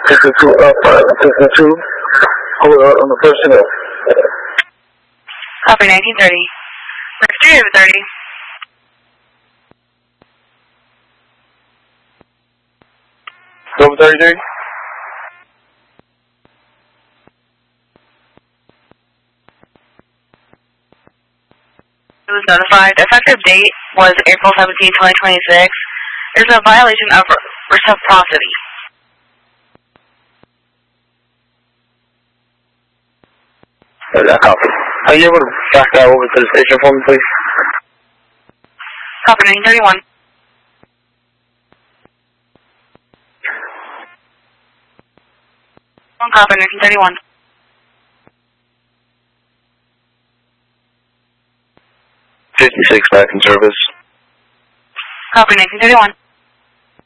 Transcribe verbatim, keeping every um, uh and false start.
fifty-two up, uh, fifty-two. Hold on on the personnel. Copy nineteen thirty. Next three over thirty. Over thirty-three. It was notified. The effective date was April seventeenth, twenty twenty-six. There's a violation of reciprocity. That copy. Are you able to back that over to the station for me, please? Copy nineteen thirty-one. One copy nineteen thirty-one. fifty-six back in service. Copy nineteen thirty-one.